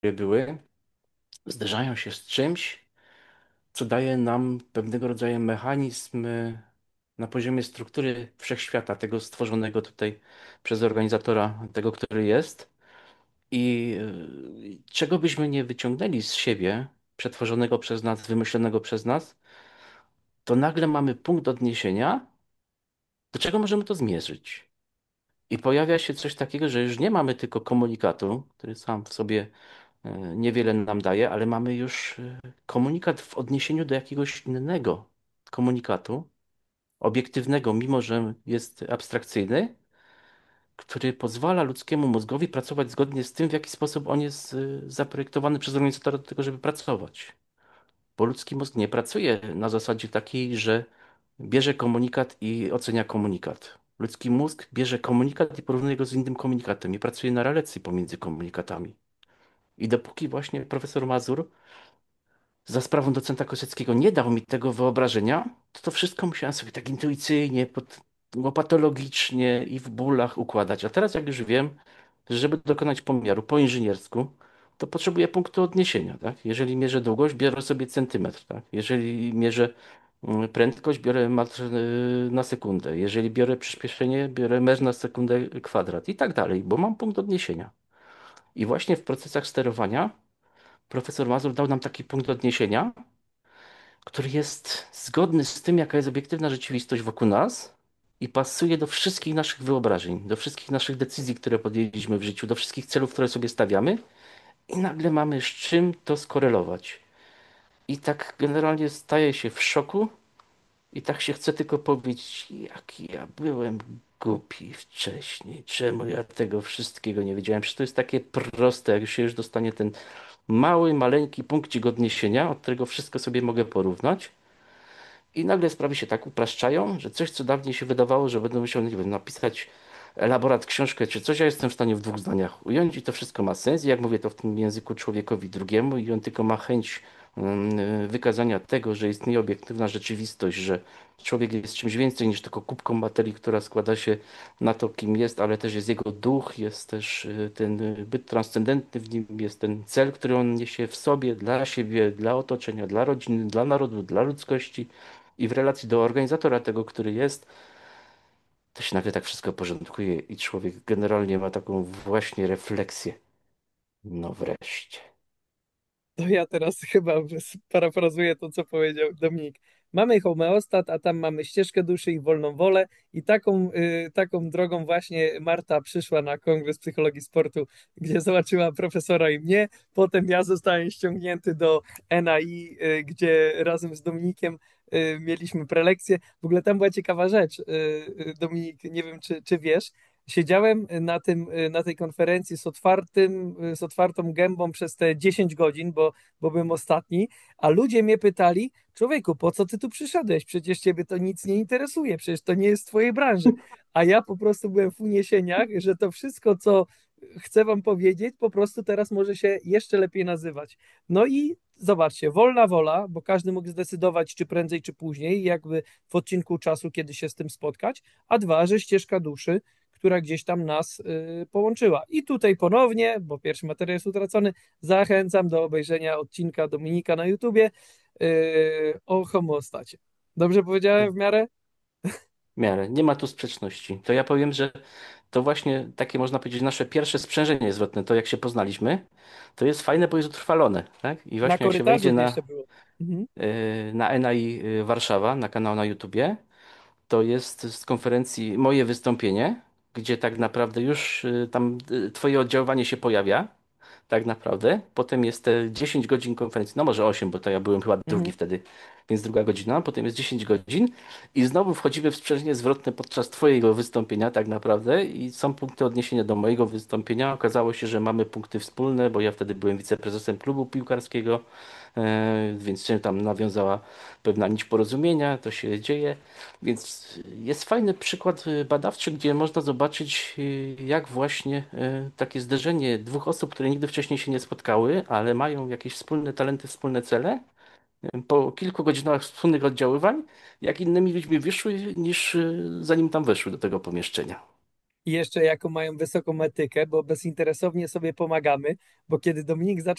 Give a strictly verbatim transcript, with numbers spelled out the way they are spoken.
były, zderzają się z czymś, co daje nam pewnego rodzaju mechanizm y, na poziomie struktury wszechświata, tego stworzonego tutaj przez organizatora, tego, który jest. I y, czego byśmy nie wyciągnęli z siebie, przetworzonego przez nas, wymyślonego przez nas, to nagle mamy punkt odniesienia, do czego możemy to zmierzyć. I pojawia się coś takiego, że już nie mamy tylko komunikatu, który sam w sobie e, niewiele nam daje, ale mamy już e, komunikat w odniesieniu do jakiegoś innego komunikatu, obiektywnego, mimo że jest abstrakcyjny, który pozwala ludzkiemu mózgowi pracować zgodnie z tym, w jaki sposób on jest e, zaprojektowany przez organizatora do tego, żeby pracować. Bo ludzki mózg nie pracuje na zasadzie takiej, że bierze komunikat i ocenia komunikat. Ludzki mózg bierze komunikat i porównuje go z innym komunikatem i pracuje na relacji pomiędzy komunikatami. I dopóki właśnie profesor Mazur za sprawą docenta Kosieckiego nie dał mi tego wyobrażenia, to to wszystko musiałem sobie tak intuicyjnie, pod, łopatologicznie i w bólach układać. A teraz jak już wiem, że żeby dokonać pomiaru po inżyniersku, to potrzebuję punktu odniesienia, tak? Jeżeli mierzę długość, biorę sobie centymetr, tak? Jeżeli mierzę mm, prędkość, biorę metr y, na sekundę. Jeżeli biorę przyspieszenie, biorę metr na sekundę kwadrat i tak dalej, bo mam punkt odniesienia. I właśnie w procesach sterowania profesor Mazur dał nam taki punkt odniesienia, który jest zgodny z tym, jaka jest obiektywna rzeczywistość wokół nas i pasuje do wszystkich naszych wyobrażeń, do wszystkich naszych decyzji, które podjęliśmy w życiu, do wszystkich celów, które sobie stawiamy i nagle mamy z czym to skorelować. I tak generalnie staje się w szoku i tak się chce tylko powiedzieć, jaki ja byłem głupi wcześniej, czemu ja tego wszystkiego nie wiedziałem. Przecież to jest takie proste, jak się już dostanie ten mały, maleńki punkcik odniesienia, od którego wszystko sobie mogę porównać. I nagle sprawy się tak upraszczają, że coś, co dawniej się wydawało, że będę musiał, nie wiem, napisać elaborat, książkę czy coś, ja jestem w stanie w dwóch zdaniach ująć i to wszystko ma sens. I jak mówię to w tym języku człowiekowi drugiemu i on tylko ma chęć mm, wykazania tego, że istnieje obiektywna rzeczywistość, że człowiek jest czymś więcej niż tylko kubką materii, która składa się na to, kim jest, ale też jest jego duch, jest też y, ten y, byt transcendentny w nim, jest ten cel, który on niesie w sobie, dla siebie, dla otoczenia, dla rodziny, dla narodu, dla ludzkości i w relacji do organizatora tego, który jest, to się nagle tak wszystko porządkuje i człowiek generalnie ma taką właśnie refleksję. No wreszcie. To ja teraz chyba parafrazuję to, co powiedział Dominik. Mamy homeostat, a tam mamy ścieżkę duszy i wolną wolę. I taką, y, taką drogą właśnie Marta przyszła na Kongres Psychologii Sportu, gdzie zobaczyła profesora i mnie. Potem ja zostałem ściągnięty do N A I, y, gdzie razem z Dominikiem y, mieliśmy prelekcję. W ogóle tam była ciekawa rzecz. Y, y, Dominik, nie wiem, czy, czy wiesz, siedziałem na tym, na tej konferencji z otwartym, z otwartą gębą przez te dziesięć godzin, bo, bo byłem ostatni, a ludzie mnie pytali, człowieku, po co ty tu przyszedłeś? Przecież ciebie to nic nie interesuje, przecież to nie jest w twojej branży. A ja po prostu byłem w uniesieniach, że to wszystko, co chcę wam powiedzieć, po prostu teraz może się jeszcze lepiej nazywać. No i zobaczcie, wolna wola, bo każdy mógł zdecydować, czy prędzej, czy później, jakby w odcinku czasu, kiedy się z tym spotkać, a dwa, że ścieżka duszy, która gdzieś tam nas y, połączyła. I tutaj ponownie, bo pierwszy materiał jest utracony, zachęcam do obejrzenia odcinka Dominika na YouTubie y, o homeostacie. Dobrze powiedziałem w miarę? W miarę. Nie ma tu sprzeczności. To ja powiem, że to właśnie takie można powiedzieć nasze pierwsze sprzężenie zwrotne, to jak się poznaliśmy, to jest fajne, bo jest utrwalone, tak? I Na właśnie jak się wejdzie korytarzu na, jeszcze było. Mhm. y, na N A I y, Warszawa, na kanał na YouTubie, to jest z konferencji moje wystąpienie, gdzie tak naprawdę już y, tam y, twoje oddziaływanie się pojawia, tak naprawdę. Potem jest te dziesięć godzin konferencji, no może osiem, bo to ja byłem chyba drugi Mhm. wtedy, więc druga godzina. Potem jest dziesięć godzin i znowu wchodzimy w sprzężenie zwrotne podczas twojego wystąpienia tak naprawdę i są punkty odniesienia do mojego wystąpienia. Okazało się, że mamy punkty wspólne, bo ja wtedy byłem wiceprezesem klubu piłkarskiego, e, więc się tam nawiązała pewna nić porozumienia, to się dzieje. Więc jest fajny przykład y, badawczy, gdzie można zobaczyć, y, jak właśnie y, takie zderzenie dwóch osób, które nigdy wcześniej się nie spotkały, ale mają jakieś wspólne talenty, wspólne cele, y, po kilku godzinach wspólnych oddziaływań, jak innymi ludźmi wyszły, niż y, zanim tam weszły do tego pomieszczenia. I jeszcze jaką mają wysoką etykę, bo bezinteresownie sobie pomagamy, bo kiedy Dominik zaczął